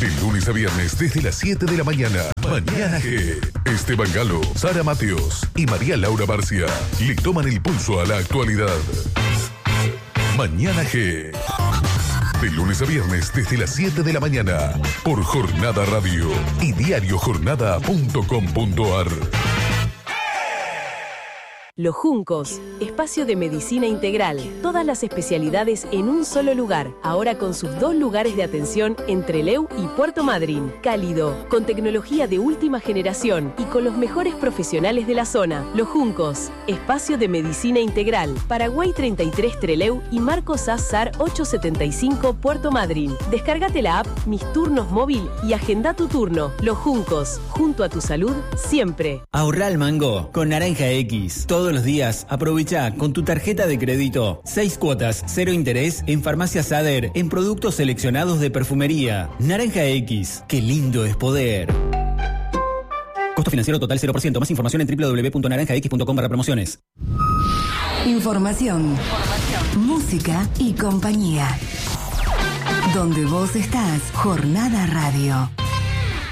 De lunes a viernes desde las 7 de la mañana. Mañana G. Esteban Galo, Sara Mateos y María Laura Barcia le toman el pulso a la actualidad. Mañana G. De lunes a viernes desde las 7 de la mañana. Por Jornada Radio y diariojornada.com.ar. Los Juncos, espacio de medicina integral. Todas las especialidades en un solo lugar. Ahora con sus 2 lugares de atención en Trelew y Puerto Madryn. Cálido, con tecnología de última generación y con los mejores profesionales de la zona. Los Juncos, espacio de medicina integral. Paraguay 33 Trelew y Marcos Azar 875 Puerto Madryn. Descárgate la app Mis Turnos Móvil y agenda tu turno. Los Juncos, junto a tu salud, siempre. Ahorrá al mango con Naranja X. Todos los días aprovecha con tu tarjeta de crédito 6 cuotas, 0 interés en Farmacia Sader en productos seleccionados de perfumería. Naranja X, qué lindo es poder. Costo financiero total 0%. Más información en www.naranjax.com/promociones. Información, música y compañía. Donde vos estás, Jornada Radio.